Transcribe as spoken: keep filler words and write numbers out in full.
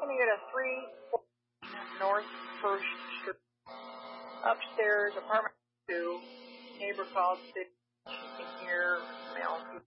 going to go to three North First Street. Upstairs, apartment two. Neighbor called. Said she can hear male.